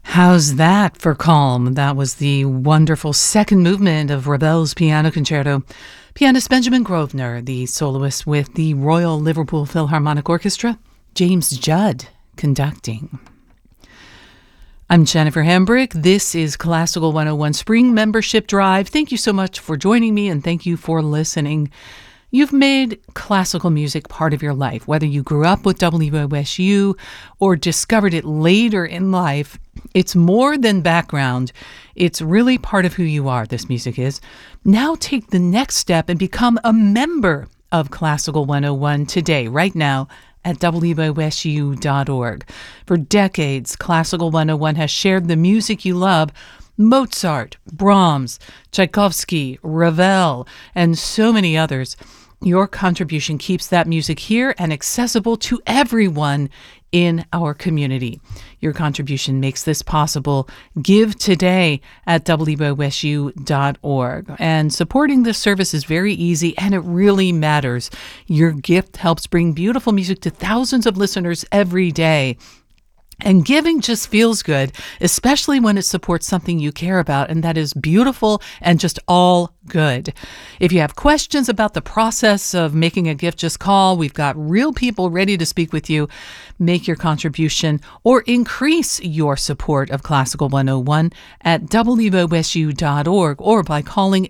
How's that for calm? That was the wonderful second movement of Ravel's Piano Concerto. Pianist Benjamin Grosvenor, the soloist with the Royal Liverpool Philharmonic Orchestra, James Judd conducting. I'm Jennifer Hambrick. This is Classical 101 Spring Membership Drive. Thank you so much for joining me, and thank you for listening. You've made classical music part of your life, whether you grew up with WOSU or discovered it later in life. It's more than background. It's really part of who you are, this music is. Now take the next step and become a member of Classical 101 today, right now, at WOSU.org. For decades, Classical 101 has shared the music you love: Mozart, Brahms, Tchaikovsky, Ravel, and so many others. Your contribution keeps that music here and accessible to everyone in our community. Your contribution makes this possible. Give today at WOSU.org. And supporting this service is very easy, and it really matters. Your gift helps bring beautiful music to thousands of listeners every day. And giving just feels good, especially when it supports something you care about, and that is beautiful and just all good. If you have questions about the process of making a gift, just call. We've got real people ready to speak with you. Make your contribution or increase your support of Classical 101 at WOSU.org or by calling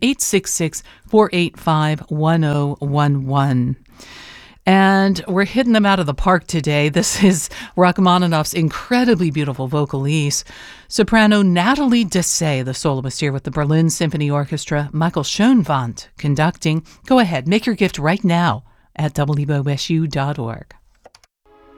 866-485-1011. And we're hitting them out of the park today. This is Rachmaninoff's incredibly beautiful vocalise. Soprano Nathalie Dessay, the soloist here with the Berlin Symphony Orchestra. Michael Schoenwandt conducting. Go ahead, make your gift right now at WOSU.org.